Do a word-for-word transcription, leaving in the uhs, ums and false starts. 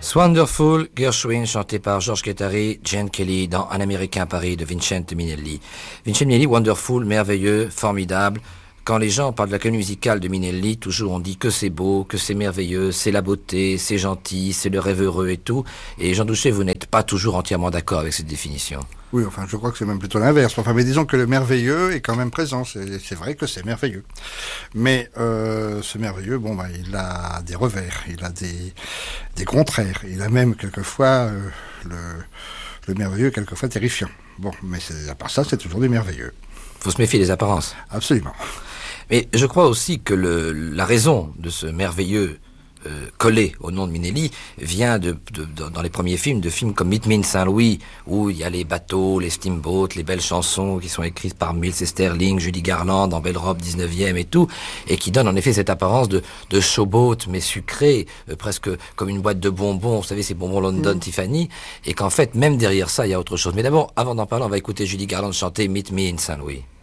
Wonderful, Gershwin, chanté par George Guattari, Gene Kelly, dans Un Américain Paris de Vincente Minnelli. Vincente Minnelli, Wonderful, merveilleux, formidable. Quand les gens parlent de la comédie musicale de Minnelli, toujours on dit que c'est beau, que c'est merveilleux, c'est la beauté, c'est gentil, c'est le rêve heureux et tout. Et Jean Douchet, vous n'êtes pas toujours entièrement d'accord avec cette définition. Oui, enfin, je crois que c'est même plutôt l'inverse. Enfin, mais disons que le merveilleux est quand même présent. C'est, c'est vrai que c'est merveilleux. Mais euh, ce merveilleux, bon, bah, il a des revers, il a des, des contraires. Il a même quelquefois euh, le, le merveilleux, quelquefois terrifiant. Bon, mais c'est, à part ça, c'est toujours du merveilleux. Faut se méfier des apparences. Absolument. Mais je crois aussi que le, la raison de ce merveilleux euh, collé au nom de Minnelli vient de, de, de, dans les premiers films, de films comme Meet Me in Saint-Louis, où il y a les bateaux, les steamboats, les belles chansons qui sont écrites par Mills et Sterling, Judy Garland, en belle robe dix-neuvième et tout, et qui donnent en effet cette apparence de, de showboat, mais sucré, euh, presque comme une boîte de bonbons, vous savez, ces bonbons London mmh. Tiffany, et qu'en fait, même derrière ça, il y a autre chose. Mais d'abord, avant d'en parler, on va écouter Judy Garland chanter Meet Me in Saint-Louis.